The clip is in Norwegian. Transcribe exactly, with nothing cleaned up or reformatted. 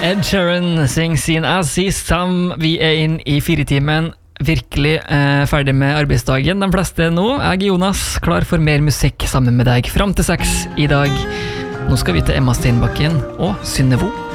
Ed Sheeran synger sin Aziz Sam. Vi er inn i firetimen. Virkelig eh, ferdig med arbeidsdagen. De fleste nå. Jeg, Jonas, klar for mer musikk sammen med deg. Fram til seks i dag. Nå skal vi til Emma Steinbakken og Synnevo.